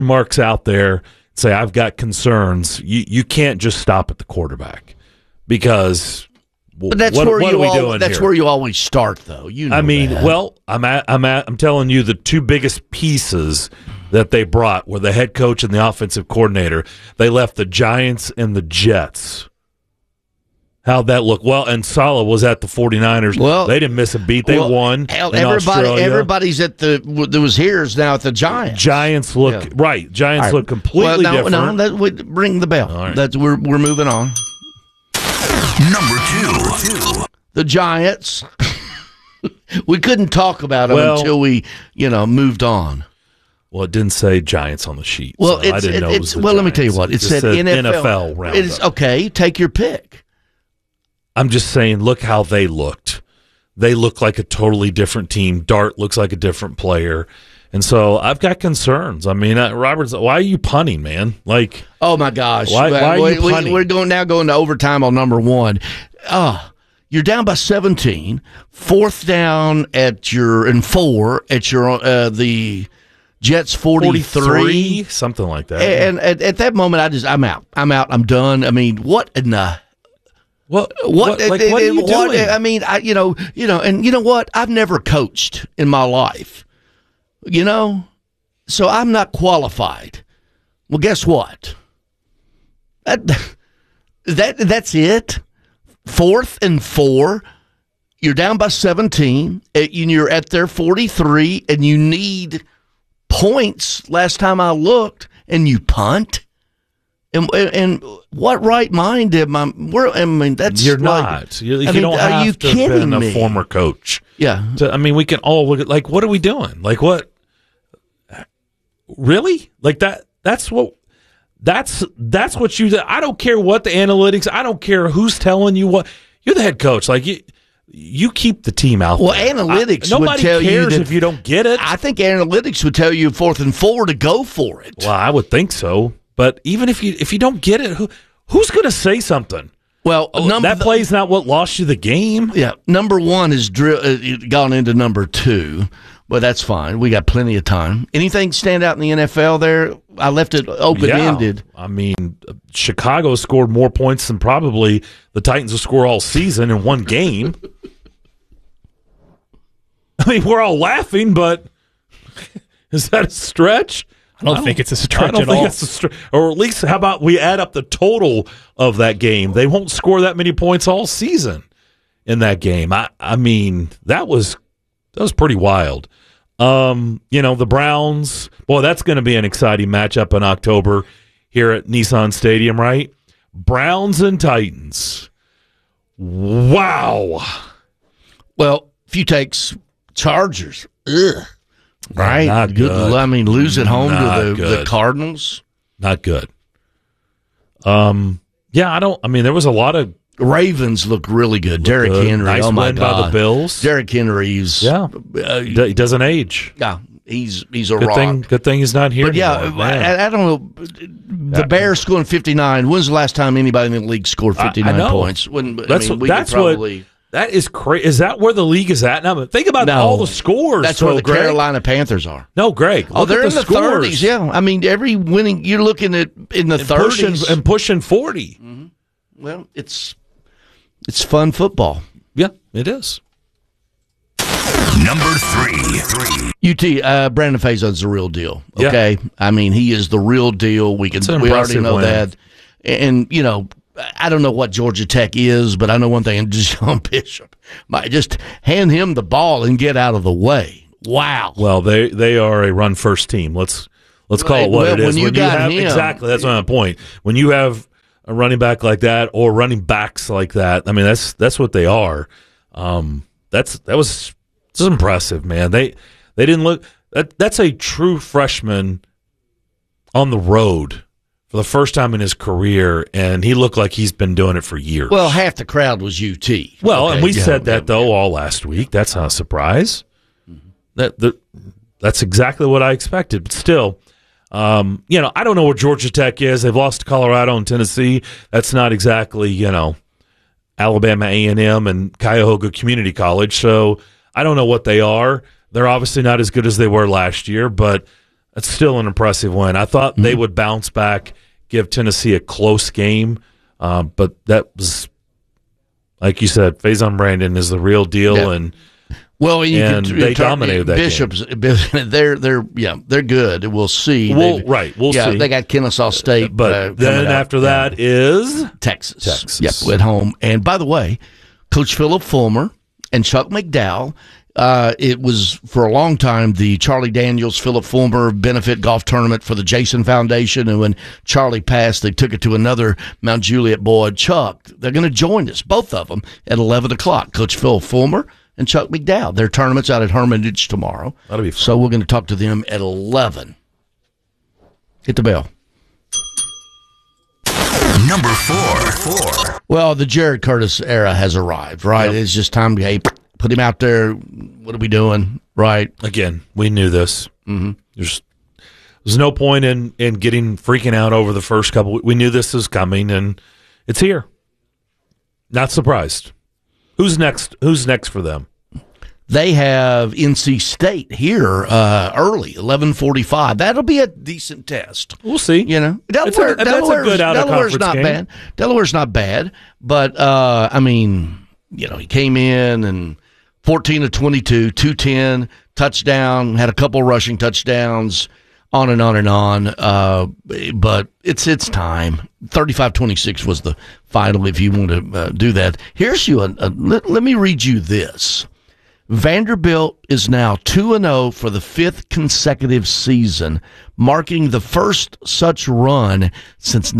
marks out there and say, I've got concerns, you can't just stop at the quarterback because but that's what where are we doing that's here? where you always start, though. You know that. Well, I'm telling you the two biggest pieces that they brought were the head coach and the offensive coordinator. They left the Giants and the Jets. How'd that look? Well, and Saleh was at the 49ers. Well, they didn't miss a beat. They won. Hell, everybody's at that was here is now at the Giants. Giants look right. Giants look completely different. No, ring the bell. All right. We're moving on. Number 2. The Giants. We couldn't talk about them until we, moved on. Well, it didn't say Giants on the sheet. Well, so I didn't know it was the let me Giants. tell you what. It said NFL roundup. It's okay. Take your pick. I'm just saying, look how they looked. They look like a totally different team. Dart looks like a different player. And so I've got concerns. I mean, Roberts, why are you punting, man? Like, oh my gosh, why are you punting? We're going to overtime on number 1. You're down by 17. Fourth down and 4 at your the Jets 43, something like that. And at that moment, I'm out. I'm done. I mean, what in the. What are you doing? I mean, and you know what? I've never coached in my life, so I'm not qualified. Well, guess what? That's it. 4th and 4. You're down by 17, and you're at their 43, and you need points. Last time I looked, and you punt. And what right mind am I? That's you're not. You don't have to have been a former coach. Yeah. We can all look at what are we doing? Like what? Really? Like that? That's what you. I don't care what the analytics. I don't care who's telling you what. You're the head coach. Like you keep the team out. Well, there. analytics would tell you cares if you don't get it. I think analytics would tell you 4th and 4 to go for it. Well, I would think so. But even if you don't get it, who's going to say something? Well, that play's not what lost you the game. Yeah, number 1 is gone into number 2, but that's fine. We got plenty of time. Anything stand out in the NFL there? I left it open-ended. Yeah. I mean, Chicago scored more points than probably the Titans will score all season in one game. I mean, we're all laughing, but is that a stretch? I don't think it's a stretch I don't at think all. It's a stretch. Or at least, how about we add up the total of that game? They won't score that many points all season in that game. I mean, that was pretty wild. The Browns, boy, that's going to be an exciting matchup in October here at Nissan Stadium, right? Browns and Titans. Wow. Well, if you take Chargers, right? Not good. I mean, lose at home to the Cardinals. Not good. There was a lot of Ravens look really good. Derrick Henry, nice oh my win God, by the Bills. Derrick Henry's he doesn't age. Yeah, he's a good rock. Good thing he's not here. But I don't know. The Bears scoring 59. When's the last time anybody in the league scored 59 points? That is crazy. Is that where the league is at now? Think about all the scores. That's where the Carolina Panthers are. No, Greg. They're in the 30s. Yeah, I mean, every winning you're looking at in the 30s and pushing 40. Mm-hmm. Well, it's fun football. Yeah, it is. Number 3. UT Brandon Faison's the real deal. Okay, yeah. I mean, he is the real deal. We already know that, and I don't know what Georgia Tech is, but I know one thing: and John Bishop might just hand him the ball and get out of the way. Wow. Well, they are a run first team. Let's call it what it is. When you have him, exactly, that's my point. When you have a running back like that or running backs like that, I mean that's what they are. That was impressive, man. They didn't look. That's a true freshman on the road for the first time in his career, and he looked like he's been doing it for years. Well, half the crowd was UT. Well, and we said that all last week. That's not a surprise. Mm-hmm. That's exactly what I expected. But still, I don't know where Georgia Tech is. They've lost to Colorado and Tennessee. That's not exactly, Alabama A&M and Cuyahoga Community College. So I don't know what they are. They're obviously not as good as they were last year, but That's still an impressive win. I thought they would bounce back, give Tennessee a close game, but that was, like you said, Faison Brandon is the real deal, and they dominated that Bishops, game. they're good. We'll see. We'll see. They got Kennesaw State, but then after that is Texas. Yep, at home. And by the way, Coach Philip Fulmer and Chuck McDowell. It was for a long time the Charlie Daniels Philip Fulmer benefit golf tournament for the Jason Foundation, and when Charlie passed, they took it to another Mount Juliet boy, Chuck. They're going to join us, both of them, at 11 o'clock. Coach Phil Fulmer and Chuck McDowell. Their tournament's out at Hermitage tomorrow. That'll be fun. So we're going to talk to them at 11. Hit the bell. Number 4. Well, the Jared Curtis era has arrived, right? Yep. It's just time to put him out there. What are we doing, right? Again, we knew this. Mm-hmm. There's no point in getting freaking out over the first couple. We knew this was coming, and it's here. Not surprised. Who's next? Who's next for them? They have NC State here early, 11:45. That'll be a decent test. We'll see. Delaware's a good out-of-conference not game. bad. Delaware's not bad, but he came in and 14 of 22, 210, touchdown, had a couple rushing touchdowns, on and on and on. But it's time. 35-26 was the final. If you want to do that, here's let me read you this. Vanderbilt is now 2-0 for the 5th consecutive season, marking the first such run since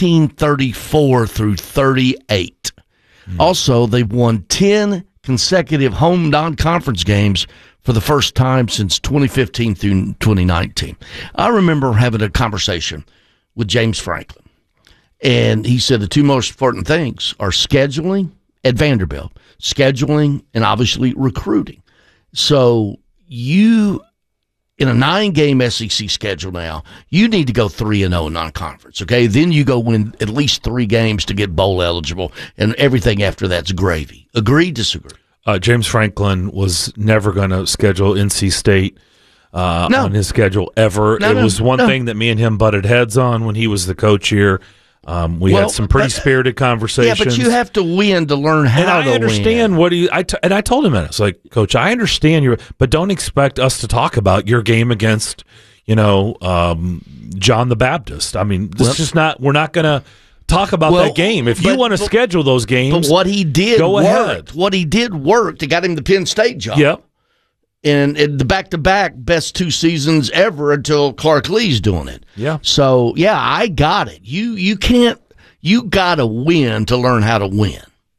1934 through 38. Also, they've won 10 consecutive home non-conference games for the first time since 2015 through 2019. I remember having a conversation with James Franklin, and he said the two most important things are scheduling at Vanderbilt, scheduling and obviously recruiting. So in a 9-game SEC schedule now, you need to go 3-0 non-conference, okay? Then you go win at least 3 games to get bowl eligible, and everything after that's gravy. Agree, disagree? James Franklin was never going to schedule NC State on his schedule ever. It was one thing that me and him butted heads on when he was the coach here. We had some pretty spirited conversations. Yeah, but you have to win to learn how to win. And I understand what I told him that. It's like, Coach, I understand but don't expect us to talk about your game against, John the Baptist. I mean, this is just not. We're not going to talk about that game. If you want to schedule those games, but what he did go worked. ahead. What he did worked to got him the Penn State job. Yep. And the back-to-back best 2 seasons ever until Clark Lee's doing it. Yeah. So, I got it. You got to win to learn how to win.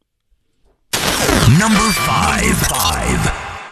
Number 5.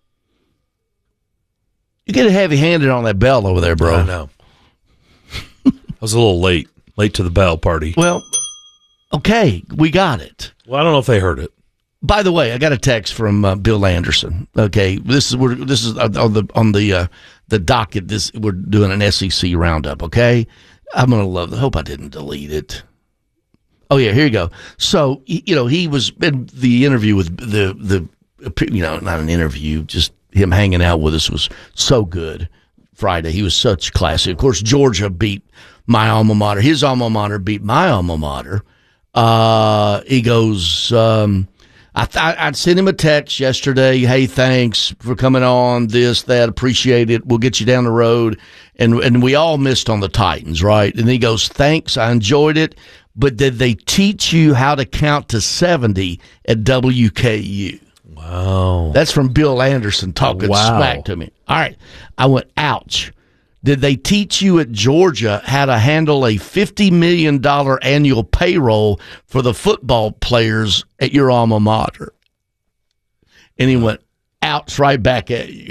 You get heavy-handed on that bell over there, bro. I know. I was a little late to the bell party. Well, okay, we got it. Well, I don't know if they heard it. By the way, I got a text from Bill Anderson. Okay, this is on the docket. We're doing an SEC roundup. Okay, I'm gonna love. Hope I didn't delete it. Oh yeah, here you go. So he was in the interview with the not an interview, just him hanging out with us was so good. Friday, he was such classy. Of course, Georgia beat my alma mater. His alma mater beat my alma mater. He goes. I sent him a text yesterday. Hey, thanks for coming on. This, that, appreciate it. We'll get you down the road. And we all missed on the Titans, right? And he goes, thanks. I enjoyed it. But did they teach you how to count to 70 at WKU? Wow. That's from Bill Anderson talking smack to me. All right. I went, ouch. Did they teach you at Georgia how to handle a $50 million annual payroll for the football players at your alma mater? And he went, ouch, right back at you.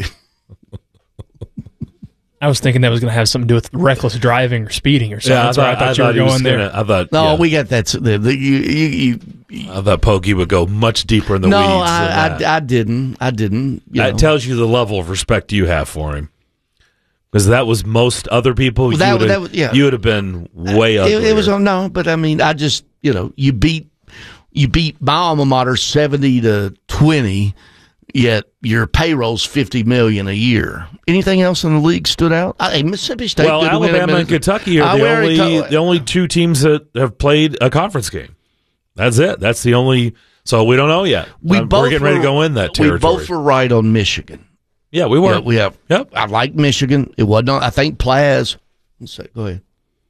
I was thinking that was going to have something to do with reckless driving or speeding or something. That's why I thought you were going there. We got that. I thought Pokey would go much deeper in the weeds. No, I didn't. That tells you the level of respect you have for him. Because that was most other people. You would have been way up. It was but I mean, I just you beat my alma mater 70-20. yet your payroll's $50 million a year. Anything else in the league stood out? Mississippi State. Well, Alabama and Kentucky are the only two teams that have played a conference game. That's it. That's the only. So we don't know yet. We're getting ready to go in that territory. We both were right on Michigan. Yeah, we were. Yeah, Yep. I like Michigan. It wasn't. I think Plaz. Go ahead.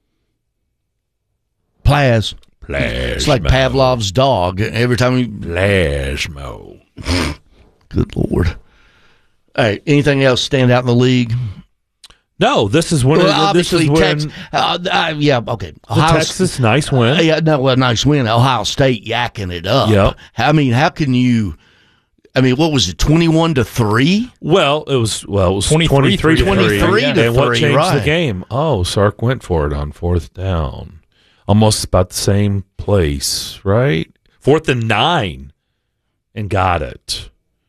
Plaz. It's like Pavlov's dog. Every time you Plasmo. Good Lord. All right. Anything else stand out in the league? No, this is when. Obviously, Texas. Okay. Texas, nice win. Nice win. Ohio State yakking it up. Yep. I mean, how can you? I mean, what was it? 21-3. Well, it was 23 to 3. And what changed right. the game? Oh, Sark went for it on 4th down. Almost about the same place, right? 4th and 9, and got it.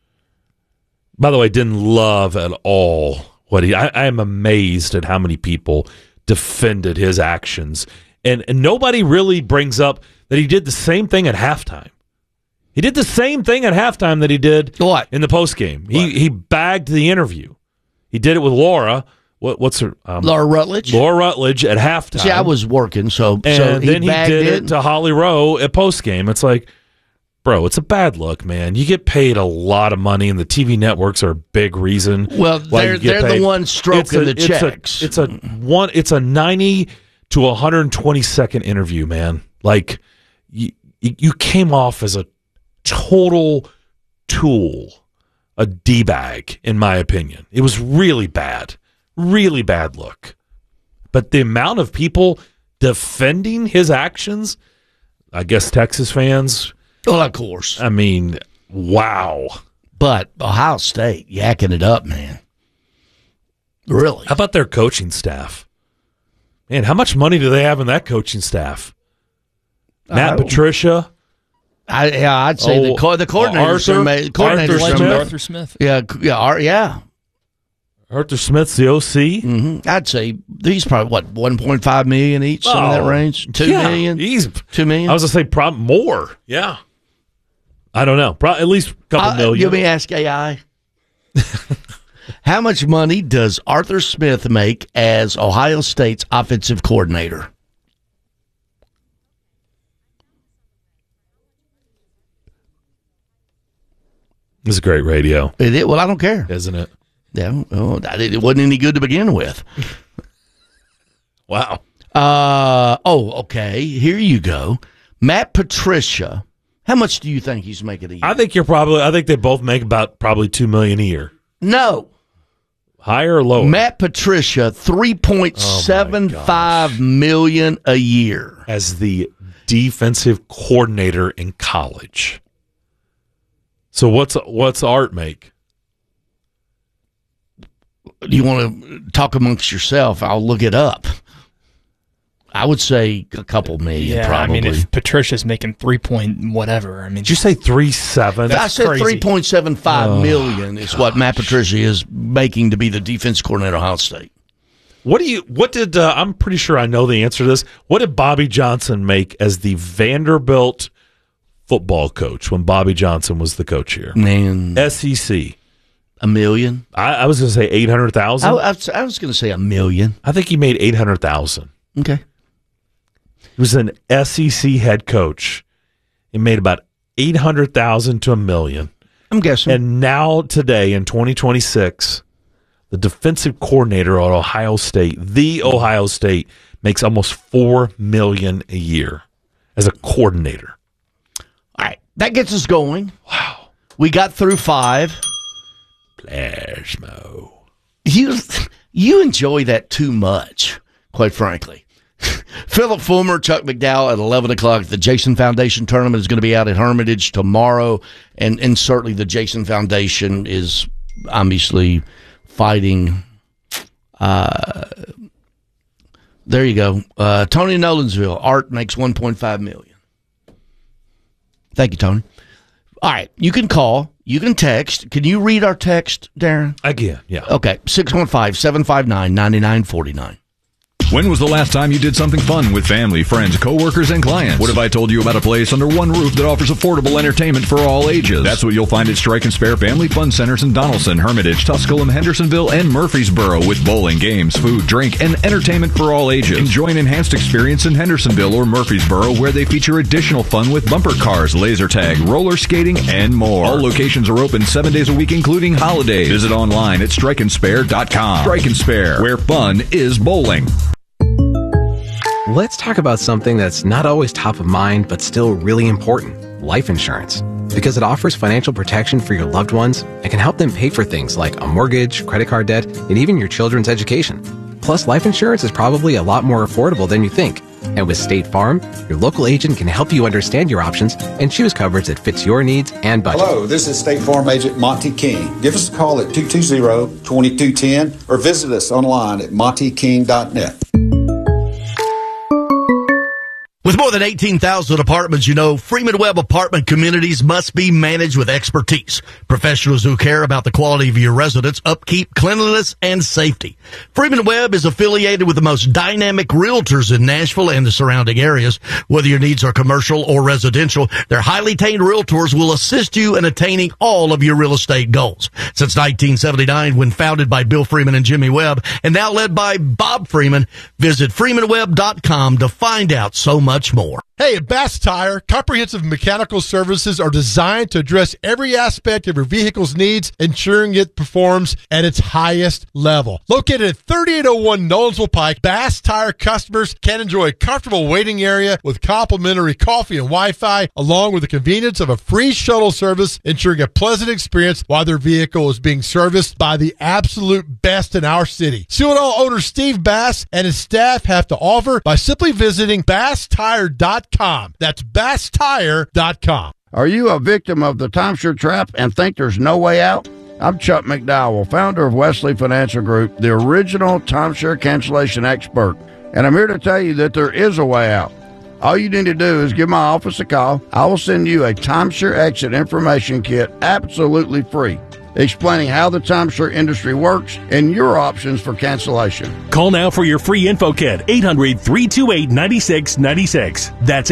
By the way, didn't love at all what I am amazed at how many people defended his actions. And nobody really brings up that he did the same thing at halftime. He did the same thing at halftime that he did in the postgame. He bagged the interview. He did it with Laura. What's her? Laura Rutledge. Laura Rutledge at halftime. See, I was working, so then he did it to Holly Rowe at postgame. It's like, bro, it's a bad look, man. You get paid a lot of money, and the TV networks are a big reason. Well, they're the ones stroking the checks. It's a 90 to 120 second interview, man. Like you came off as a total tool, a D-bag, in my opinion. It was really bad look. But the amount of people defending his actions, I guess Texas fans. Well, of course. I mean, wow. But Ohio State yakking it up, man. Really? How about their coaching staff? Man, how much money do they have in that coaching staff? Matt Patricia. I'd say the coordinators Arthur Smith. Yeah. Arthur Smith's the OC. Mm-hmm. I'd say he's probably $1.5 million each, something in that range. $2 million. He's $2 million. I was gonna say probably more. Yeah. I don't know. Probably at least a couple million. Let me ask AI. How much money does Arthur Smith make as Ohio State's offensive coordinator? This is great radio. Well, I don't care. Isn't it? Yeah. Well, it wasn't any good to begin with. Wow. Okay. Here you go. Matt Patricia. How much do you think he's making a year? I think they both make about probably $2 million a year. No. Higher or lower? Matt Patricia, $3.75 million a year. As the defensive coordinator in college. So what's Art make? Do you want to talk amongst yourself? I'll look it up. I would say a couple million, probably. I mean, if Patricia's making 3 point whatever, I mean, did you say 3.7? I said $3.75 million is what Matt Patricia is making to be the defense coordinator at Ohio State. I'm pretty sure I know the answer to this. What did Bobby Johnson make as the Vanderbilt football coach when Bobby Johnson was the coach here? Man, SEC. $1 million. I was going to say 800,000. I was going to say $1 million. I think he made 800,000. Okay. He was an SEC head coach. He made about 800,000 to $1 million. I'm guessing. And now today in 2026, the defensive coordinator at Ohio State, makes almost $4 million a year as a coordinator. All right, that gets us going. Wow. We got through 5. Plasmo. You enjoy that too much, quite frankly. Philip Fulmer, Chuck McDowell at 11 o'clock. The Jason Foundation tournament is going to be out at Hermitage tomorrow, and certainly the Jason Foundation is obviously fighting. There you go. Tony Nolensville. Art makes $1.5 million. Thank you, Tony. All right, you can call. You can text. Can you read our text, Darren? Again, yeah. Okay, 615-759-9949. When was the last time you did something fun with family, friends, coworkers, and clients? What if I told you about a place under one roof that offers affordable entertainment for all ages? That's what you'll find at Strike and Spare Family Fun Centers in Donaldson, Hermitage, Tusculum, Hendersonville, and Murfreesboro with bowling, games, food, drink, and entertainment for all ages. Enjoy an enhanced experience in Hendersonville or Murfreesboro where they feature additional fun with bumper cars, laser tag, roller skating, and more. All locations are open 7 days a week, including holidays. Visit online at strikeandspare.com. Strike and Spare, where fun is bowling. Let's talk about something that's not always top of mind, but still really important: life insurance. Because it offers financial protection for your loved ones and can help them pay for things like a mortgage, credit card debt, and even your children's education. Plus, life insurance is probably a lot more affordable than you think. And with State Farm, your local agent can help you understand your options and choose coverage that fits your needs and budget. Hello, this is State Farm Agent Monty King. Give us a call at 220-2210 or visit us online at montyking.net. With more than 18,000 apartments, you know Freeman Webb apartment communities must be managed with expertise. Professionals who care about the quality of your residence, upkeep, cleanliness, and safety. Freeman Webb is affiliated with the most dynamic realtors in Nashville and the surrounding areas. Whether your needs are commercial or residential, their highly trained realtors will assist you in attaining all of your real estate goals. Since 1979, when founded by Bill Freeman and Jimmy Webb, and now led by Bob Freeman, visit freemanwebb.com to find out so much more. Hey, at Bass Tire, comprehensive mechanical services are designed to address every aspect of your vehicle's needs, ensuring it performs at its highest level. Located at 3801 Nolensville Pike, Bass Tire customers can enjoy a comfortable waiting area with complimentary coffee and Wi-Fi, along with the convenience of a free shuttle service, ensuring a pleasant experience while their vehicle is being serviced by the absolute best in our city. See what all owner Steve Bass and his staff have to offer by simply visiting BassTire.com. That's BassTire.com. Are you a victim of the timeshare trap and think there's no way out? I'm Chuck McDowell, founder of Wesley Financial Group, the original timeshare cancellation expert, and I'm here to tell you that there is a way out. All you need to do is give my office a call. I will send you a timeshare exit information kit absolutely free, explaining how the timeshare industry works and your options for cancellation. Call now for your free info kit, 800-328-9696. That's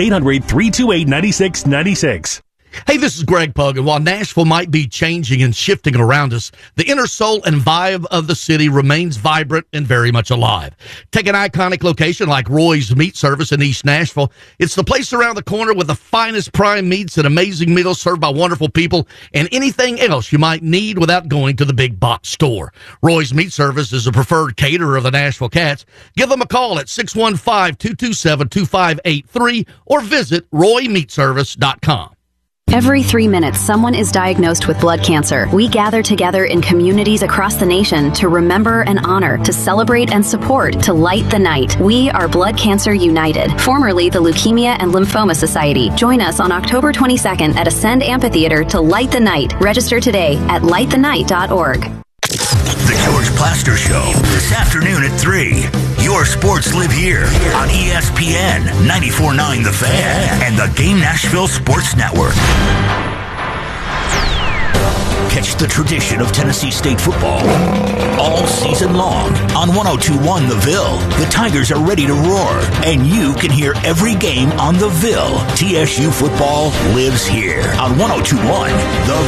800-328-9696. Hey, this is Greg Pug, and while Nashville might be changing and shifting around us, the inner soul and vibe of the city remains vibrant and very much alive. Take an iconic location like Roy's Meat Service in East Nashville. It's the place around the corner with the finest prime meats and amazing meals served by wonderful people and anything else you might need without going to the big box store. Roy's Meat Service is a preferred caterer of the Nashville Cats. Give them a call at 615-227-2583 or visit roymeatservice.com. Every 3 minutes, someone is diagnosed with blood cancer. We gather together in communities across the nation to remember and honor, to celebrate and support, to light the night. We are Blood Cancer United, formerly the Leukemia and Lymphoma Society. Join us on October 22nd at Ascend Amphitheater to light the night. Register today at lightthenight.org. The George Plaster Show, this afternoon at 3. Your sports live here on ESPN 94.9 The Fan and the Game Nashville Sports Network. Catch the tradition of Tennessee State football all season long on 102.1 The Ville. The Tigers are ready to roar, and you can hear every game on The Ville. TSU football lives here on 102.1 The